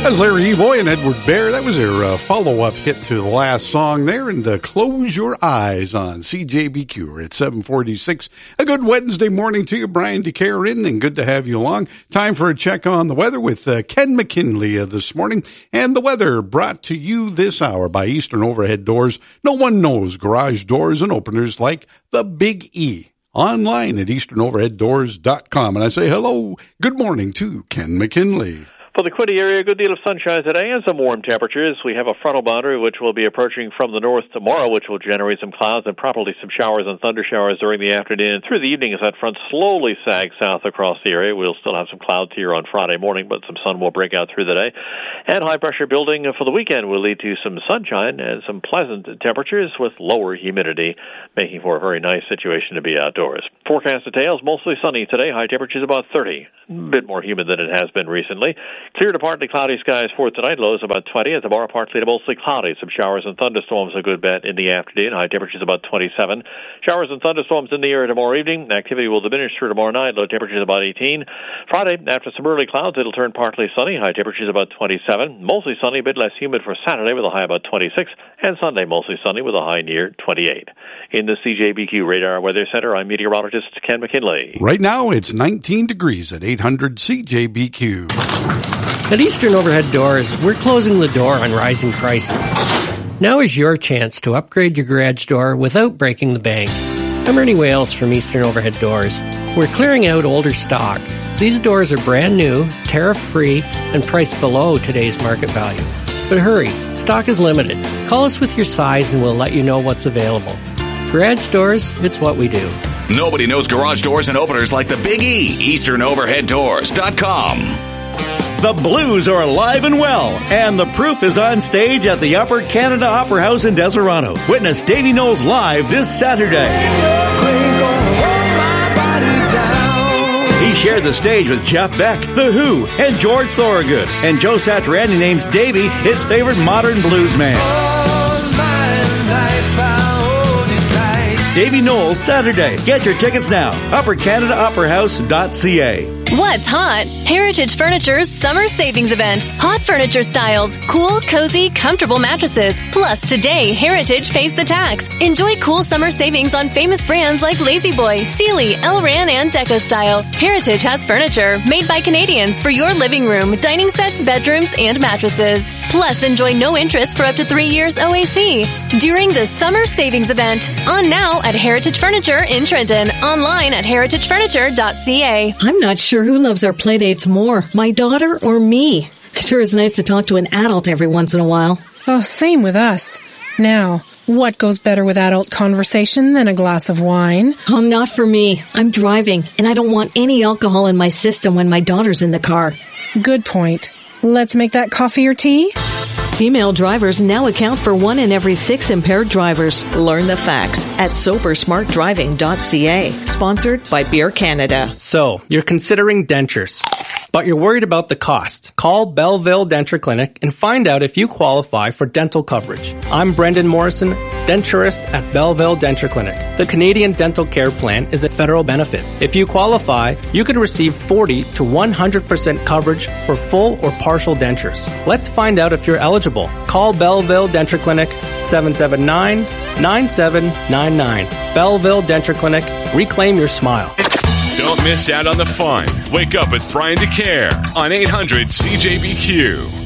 That's Larry Evoy and Edward Bear. That was their follow-up hit to the last song there. And Close Your Eyes on CJBQ at 7:46. A good Wednesday morning to you, Brian DeCarin, and good to have you along. Time for a check on the weather with Ken McKinley this morning. And the weather brought to you this hour by Eastern Overhead Doors. No one knows garage doors and openers like the Big E. Online at easternoverheaddoors.com. And I say hello, good morning to Ken McKinley. For the Quinte area, a good deal of sunshine today and some warm temperatures. We have a frontal boundary which will be approaching from the north tomorrow, which will generate some clouds and probably some showers and thunder showers during the afternoon. Through the evening, as that front slowly sags south across the area, we'll still have some clouds here on Friday morning, but some sun will break out through the day. And high pressure building for the weekend will lead to some sunshine and some pleasant temperatures with lower humidity, making for a very nice situation to be outdoors. Forecast details, mostly sunny today. High temperatures about 30. A bit more humid than it has been recently. Clear to partly cloudy skies for tonight. Lows about 20. At tomorrow, partly to mostly cloudy. Some showers and thunderstorms a good bit in the afternoon. High temperatures about 27. Showers and thunderstorms in the area tomorrow evening. Activity will diminish through tomorrow night. Low temperatures about 18. Friday, after some early clouds, it'll turn partly sunny. High temperatures about 27. Mostly sunny, a bit less humid for Saturday with a high about 26. And Sunday, mostly sunny with a high near 28. In the CJBQ Radar Weather Center, I'm meteorologist Ken McKinley. Right now, it's 19 degrees at 800 CJBQ. At Eastern Overhead Doors, we're closing the door on rising prices. Now is your chance to upgrade your garage door without breaking the bank. I'm Ernie Wales from Eastern Overhead Doors. We're clearing out older stock. These doors are brand new, tariff-free, and priced below today's market value. But hurry, stock is limited. Call us with your size and we'll let you know what's available. Garage doors, it's what we do. Nobody knows garage doors and openers like the Big E. EasternOverheadDoors.com. The blues are alive and well, and the proof is on stage at the Upper Canada Opera House in Deserado. Witness Davy Knowles live this Saturday. He shared the stage with Jeff Beck, The Who, and George Thorogood, and Joe Satriani names Davy his favorite modern blues man. Davy Knowles, Saturday. Get your tickets now. UpperCanadaOperaHouse.ca. What's hot? Heritage Furniture's Summer Savings Event. Hot furniture styles, cool, cozy, comfortable mattresses. Plus, today, Heritage pays the tax. Enjoy cool summer savings on famous brands like La-Z-Boy, Sealy, Elran, and Deco Style. Heritage has furniture made by Canadians for your living room, dining sets, bedrooms, and mattresses. Plus, enjoy no interest for up to 3 years OAC during the Summer Savings Event. On now at Heritage Furniture in Trenton. Online at heritagefurniture.ca. I'm not sure who loves our playdates more, my daughter or me. Sure is nice to talk to an adult every once in a while. Oh, same with us. Now, what goes better with adult conversation than a glass of wine? Oh, not for me. I'm driving, and I don't want any alcohol in my system when my daughter's in the car. Good point. Let's make that coffee or tea? Female drivers now account for 1 in every 6 impaired drivers. Learn the facts at SoberSmartDriving.ca. Sponsored by Beer Canada. So, you're considering dentures, but you're worried about the cost. Call Belleville Denture Clinic and find out if you qualify for dental coverage. I'm Brendan Morrison, denturist at Belleville Denture Clinic. The Canadian Dental Care Plan is a federal benefit. If you qualify, you could receive 40 to 100% coverage for full or partial dentures. Let's find out if you're eligible. Call Belleville Denture Clinic 779-9799. Belleville Denture Clinic. Reclaim your smile. Don't miss out on the fun. Wake up with Brian DeCare on 800 CJBQ.